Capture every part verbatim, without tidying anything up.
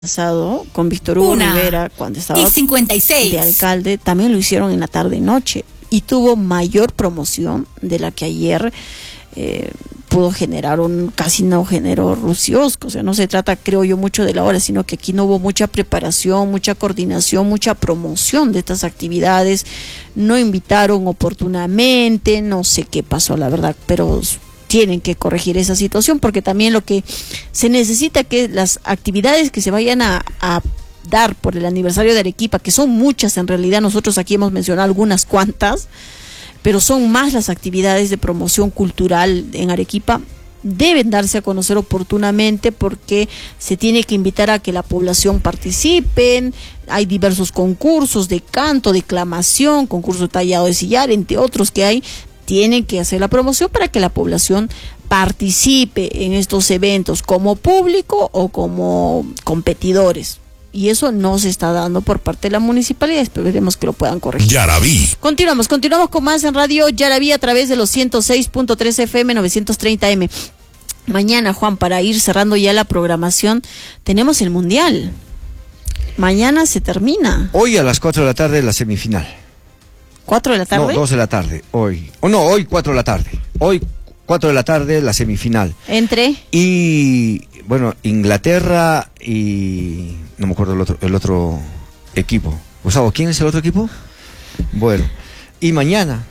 pasado con Víctor Hugo Una Rivera, cuando estaba y cincuenta y seis de alcalde, también lo hicieron en la tarde y noche y tuvo mayor promoción de la que ayer eh, pudo generar. Un casi no generó Rusiosco. O sea, no se trata, creo yo, mucho de la hora, sino que aquí no hubo mucha preparación, mucha coordinación, mucha promoción de estas actividades. No invitaron oportunamente, no sé qué pasó, la verdad, pero tienen que corregir esa situación, porque también lo que se necesita que las actividades que se vayan a, a dar por el aniversario de Arequipa, que son muchas en realidad, nosotros aquí hemos mencionado algunas cuantas, pero son más las actividades de promoción cultural en Arequipa, deben darse a conocer oportunamente, porque se tiene que invitar a que la población participen. Hay diversos concursos de canto, declamación, concurso de tallado de sillar, entre otros que hay. Tienen que hacer la promoción para que la población participe en estos eventos como público o como competidores. Y eso no se está dando por parte de la municipalidad. Esperemos que lo puedan corregir. Yaraví. Continuamos, continuamos con más en Radio Yaraví a través de los ciento seis punto tres F M, novecientos treinta A M. Mañana, Juan, para ir cerrando ya la programación, tenemos el Mundial. Mañana se termina. Hoy a las cuatro de la tarde la semifinal. ¿Cuatro de la tarde? No, dos de la tarde, hoy. O oh, no, hoy cuatro de la tarde. Hoy cuatro de la tarde la semifinal. ¿Entre? Y, bueno, Inglaterra y... no me acuerdo el otro, el otro equipo. Gustavo, ¿quién es el otro equipo? Bueno, y mañana,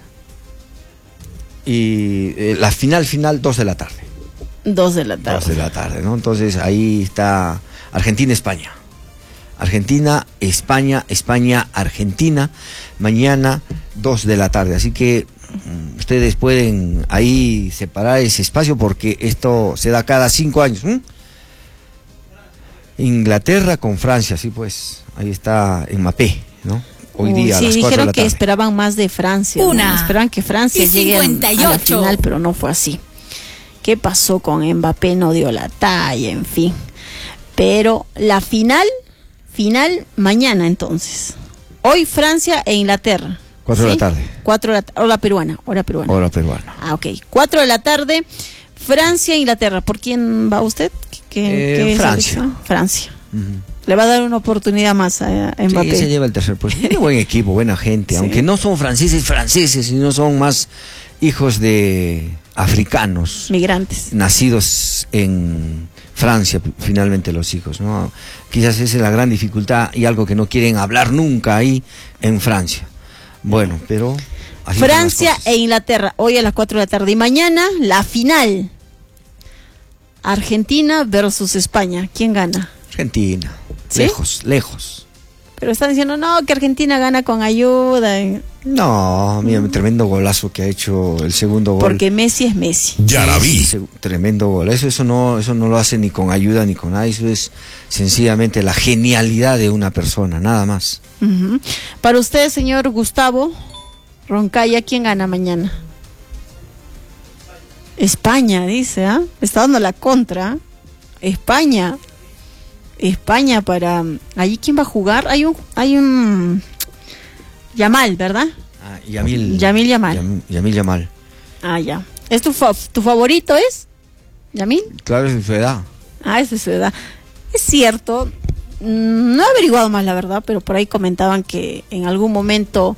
y eh, la final, final, dos de la tarde. Dos de la tarde. Dos de la tarde, ¿no? Entonces ahí está Argentina-España. Argentina, España, España, Argentina, mañana dos de la tarde. Así que um, ustedes pueden ahí separar ese espacio, porque esto se da cada cinco años. ¿Mm? Inglaterra con Francia, sí, pues ahí está en Mapé, ¿no? Hoy día sí, a las cuatro de la tarde. dijeron que esperaban más de Francia. Una. ¿no? Esperaban que Francia llegue a, a la final, pero no fue así. ¿Qué pasó con Mbappé? No dio la talla, en fin. Pero la final... Final mañana, entonces. Hoy Francia e Inglaterra. Cuatro ¿sí? de la tarde. Cuatro de la tarde. Hora peruana. Hora peruana. Hora peruana. Ah, ok. Cuatro de la tarde. Francia e Inglaterra. ¿Por quién va usted? ¿Qué, eh, qué Francia. selección? Francia. Uh-huh. Le va a dar una oportunidad más a, a Mbappé. Sí, se lleva el tercer puesto. Tiene buen equipo, buena gente. Sí. Aunque no son franceses, franceses, sino son más hijos de africanos. Migrantes. Nacidos en Francia, finalmente los hijos, ¿no? Quizás esa es la gran dificultad y algo que no quieren hablar nunca ahí en Francia. Bueno, pero... así Francia e Inglaterra, hoy a las cuatro de la tarde. Y mañana, la final. Argentina versus España. ¿Quién gana? Argentina. ¿Sí? Lejos, lejos. Pero están diciendo, no, que Argentina gana con ayuda. No, mira, un tremendo golazo que ha hecho el segundo gol. Porque Messi es Messi. Yaraví. Sí, tremendo gol. Eso, eso no, eso no lo hace ni con ayuda ni con nada. Eso es sencillamente la genialidad de una persona, nada más. Uh-huh. Para usted, señor Gustavo Roncaya, ¿quién gana mañana? España, dice, ¿ah? ¿eh? Está dando la contra. España. España para... ¿Allí quién va a jugar? Hay un... Hay un... Yamal, ¿verdad? Ah, Yamil. Yamil Yamal. Yam, Yamil Yamal. Ah, ya. ¿Es tu, fa tu favorito, es? ¿Yamil? Claro, es de su edad. Ah, es de su edad. Es cierto. No he averiguado más, la verdad, pero por ahí comentaban que en algún momento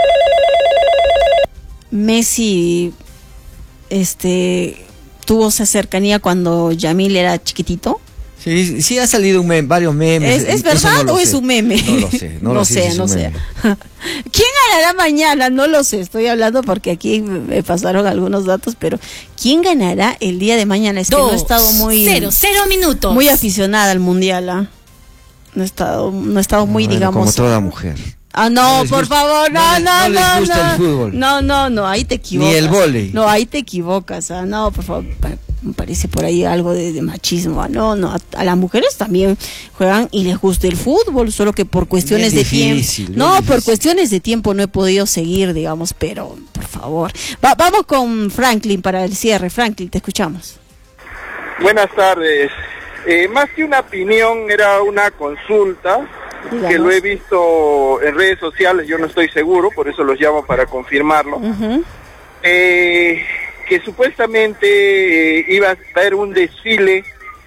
Messi este tuvo esa cercanía cuando Yamil era chiquitito. Sí, sí ha salido un meme, varios memes. ¿Es, es verdad no o sé. Es un meme? No lo sé, no, no lo sé, sé, si no es un sé. meme. ¿Quién ganará mañana? No lo sé, estoy hablando porque aquí me pasaron algunos datos, pero ¿quién ganará el día de mañana? Es que Dos, no he estado muy cero, cero minutos. muy aficionada al mundial, ¿ah? No he estado, no he estado muy, bueno, digamos. como toda mujer. Ah, no, no por gusta, favor, no, no, no, les, no, no, les gusta no, el fútbol. no, no, no, ahí te equivocas. Ni el vóley. No, ahí te equivocas, ah, no, por favor, me parece por ahí algo de, de machismo, ah, no, no, a, a las mujeres también juegan y les gusta el fútbol, solo que por cuestiones de tiempo, no, por cuestiones de tiempo no he podido seguir, digamos, pero, por favor, Va, vamos con Franklin para el cierre. Franklin, te escuchamos. Buenas tardes, eh, más que una opinión era una consulta. Digamos. Que lo he visto en redes sociales, yo no estoy seguro, por eso los llamo para confirmarlo. Uh-huh. eh, que supuestamente eh, iba a haber un desfile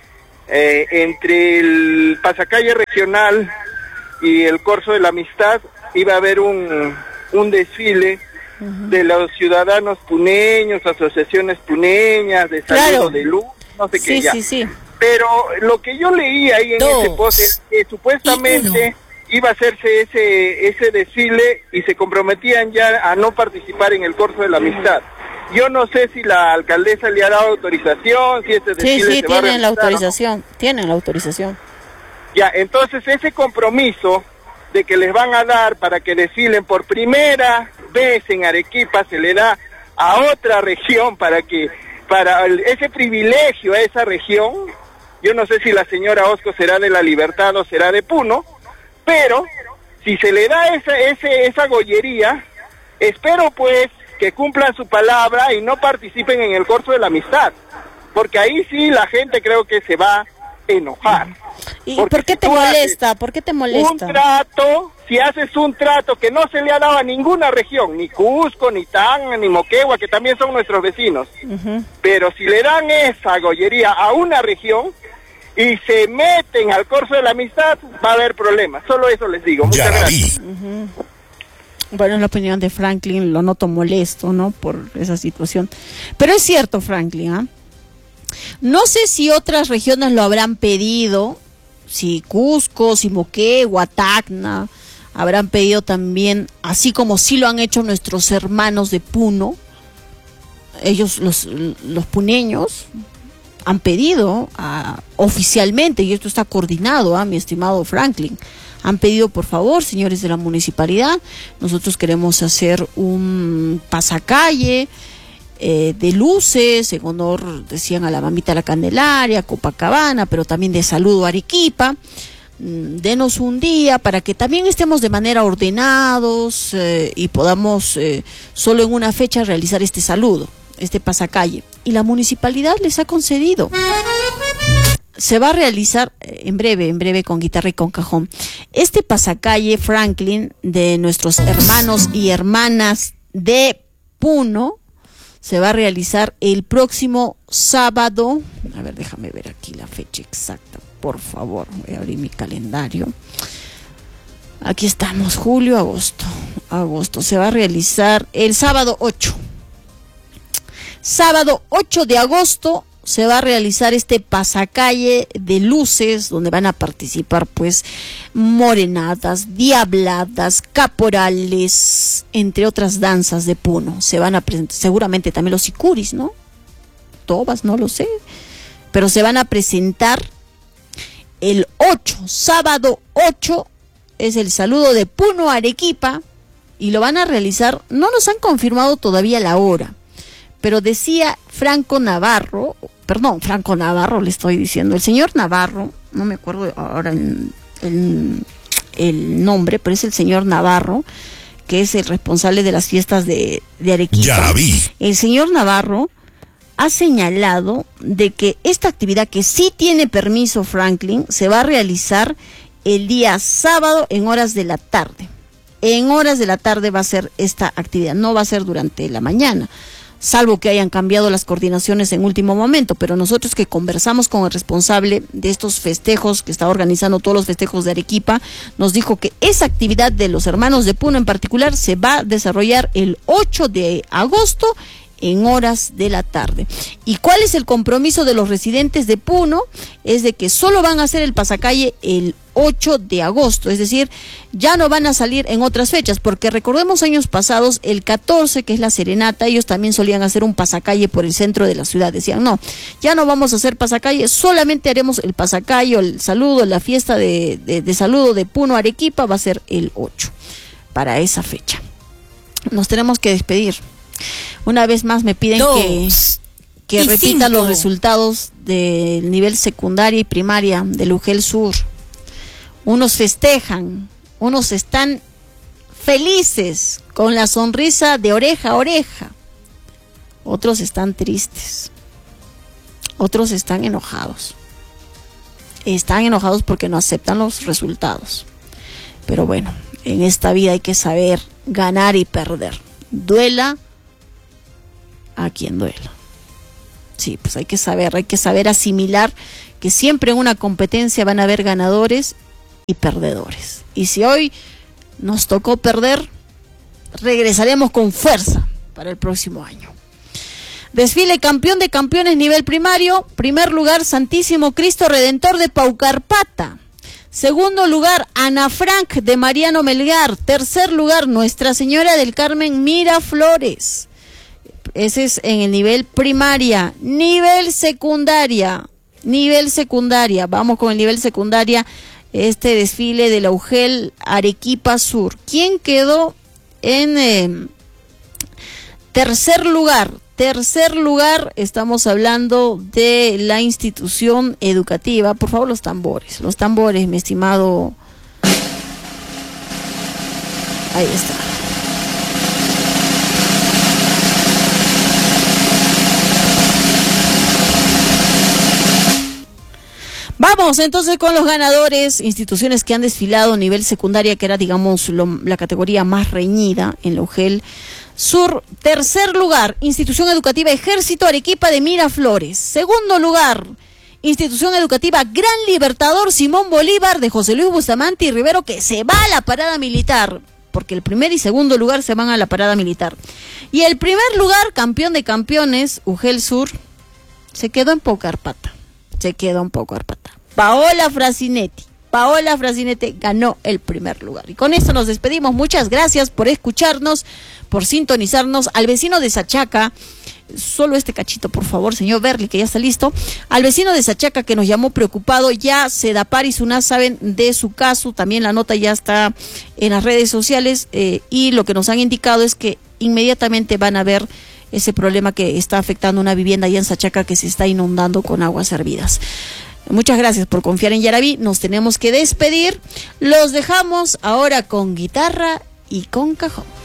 eh, entre el pasacalle regional y el Corso de la Amistad iba a haber un, un desfile uh-huh. de los ciudadanos puneños, asociaciones puneñas, de saludo claro. de luz, no sé sí, qué ya. Sí, sí. Pero lo que yo leí ahí en Dos. ese post es que supuestamente iba a hacerse ese ese desfile y se comprometían ya a no participar en el Corso de la Amistad. Yo no sé si la alcaldesa le ha dado autorización, si ese desfile sí, sí, se va a tienen la autorización, ¿no? tienen la autorización. Ya, entonces ese compromiso de que les van a dar para que desfilen por primera vez en Arequipa se le da a otra región para que, para el, ese privilegio a esa región. Yo no sé si la señora Osco será de La Libertad o será de Puno, pero si se le da esa, ese, esa gollería, espero pues que cumplan su palabra y no participen en el Corso de la Amistad, porque ahí sí la gente creo que se va a enojar. ¿Y por qué te molesta? ¿Por qué te molesta? Un trato, si haces un trato que no se le ha dado a ninguna región, ni Cusco, ni Tacna, ni Moquegua, que también son nuestros vecinos, uh-huh. pero si le dan esa gollería a una región y se meten al Corso de la Amistad, va a haber problemas. Solo eso les digo. Muchas gracias. Uh-huh. Bueno, en la opinión de Franklin, lo noto molesto, ¿no? Por esa situación. Pero es cierto, Franklin, ¿ah? ¿eh? No sé si otras regiones lo habrán pedido, si Cusco, si Moquegua, Tacna, habrán pedido también, así como sí lo han hecho nuestros hermanos de Puno. Ellos, los, los puneños, han pedido uh, oficialmente, y esto está coordinado, ¿eh? Mi estimado Franklin, han pedido, por favor, señores de la municipalidad, nosotros queremos hacer un pasacalle eh, de luces, en honor, decían, a la mamita la Candelaria, Copacabana, pero también de saludo a Arequipa. Mm, denos un día para que también estemos de manera ordenados eh, y podamos eh, solo en una fecha realizar este saludo, este pasacalle. Y la municipalidad les ha concedido. Se va a realizar en breve, en breve con guitarra y con cajón. Este pasacalle, Franklin, de nuestros hermanos y hermanas de Puno, se va a realizar el próximo sábado. A ver, déjame ver aquí la fecha exacta, por favor. Voy a abrir mi calendario. Aquí estamos, julio, agosto. Agosto. Se va a realizar el sábado ocho. Sábado ocho de agosto se va a realizar este pasacalle de luces, donde van a participar pues morenadas, diabladas, caporales, entre otras danzas de Puno. Se van a presentar seguramente también los sicuris, ¿no? Tobas, no lo sé, pero se van a presentar el ocho, sábado ocho, es el saludo de Puno a Arequipa, y lo van a realizar, no nos han confirmado todavía la hora, pero decía Franco Navarro, perdón, Franco Navarro le estoy diciendo, el señor Navarro, no me acuerdo ahora el, el, el nombre, pero es el señor Navarro, que es el responsable de las fiestas de, de Arequipa. Ya vi. El señor Navarro ha señalado de que esta actividad, que sí tiene permiso Franklin, se va a realizar el día sábado en horas de la tarde. En horas de la tarde va a ser esta actividad, no va a ser durante la mañana, salvo que hayan cambiado las coordinaciones en último momento, pero nosotros que conversamos con el responsable de estos festejos, que está organizando todos los festejos de Arequipa, nos dijo que esa actividad de los hermanos de Puno en particular se va a desarrollar el ocho de agosto en horas de la tarde. ¿Y cuál es el compromiso de los residentes de Puno? Es de que solo van a hacer el pasacalle el ocho de agosto, es decir, ya no van a salir en otras fechas, porque recordemos años pasados, el catorce, que es la serenata, ellos también solían hacer un pasacalle por el centro de la ciudad. Decían, no, ya no vamos a hacer pasacalle, solamente haremos el pasacalle, el saludo, la fiesta de, de, de saludo de Puno Arequipa va a ser el ocho, para esa fecha. Nos tenemos que despedir. Una vez más me piden Dos que, que repita cinco. Los resultados del nivel secundaria y primaria del UGEL Sur. Unos festejan, unos están felices, con la sonrisa de oreja a oreja. Otros están tristes. Otros están enojados. Están enojados porque no aceptan los resultados. Pero bueno, en esta vida hay que saber ganar y perder. Duela a quien duela. Sí, pues hay que saber, hay que saber asimilar que siempre en una competencia van a haber ganadores y perdedores. Y si hoy nos tocó perder, regresaremos con fuerza para el próximo año. Desfile campeón de campeones nivel primario. Primer lugar, Santísimo Cristo Redentor de Paucarpata. Segundo lugar, Ana Frank de Mariano Melgar. Tercer lugar, Nuestra Señora del Carmen Miraflores. Ese es en el nivel primaria. Nivel secundaria. Nivel secundaria. Vamos con el nivel secundaria. Este desfile de la U G E L Arequipa Sur. ¿Quién quedó en eh, tercer lugar? Tercer lugar, estamos hablando de la institución educativa. Por favor, los tambores, los tambores, mi estimado. Ahí está. Vamos entonces con los ganadores, instituciones que han desfilado a nivel secundaria, que era, digamos, lo, la categoría más reñida en la U G E L Sur. Tercer lugar, Institución Educativa Ejército Arequipa de Miraflores. Segundo lugar, Institución Educativa Gran Libertador Simón Bolívar de José Luis Bustamante y Rivero, que se va a la parada militar, porque el primer y segundo lugar se van a la parada militar. Y el primer lugar, campeón de campeones, U G E L Sur, se quedó en Paucarpata. Se quedó en Paucarpata. Paola Frasinetti. Paola Frasinetti ganó el primer lugar. Y con esto nos despedimos. Muchas gracias por escucharnos, por sintonizarnos. Al vecino de Sachaca, solo este cachito, por favor, señor Berli, que ya está listo. Al vecino de Sachaca que nos llamó preocupado, ya Sedapar y SUNAT saben de su caso. También la nota ya está en las redes sociales eh, y lo que nos han indicado es que inmediatamente van a ver ese problema que está afectando una vivienda allá en Sachaca que se está inundando con aguas hervidas. Muchas gracias por confiar en Yaraví. Nos tenemos que despedir. Los dejamos ahora con guitarra y con cajón.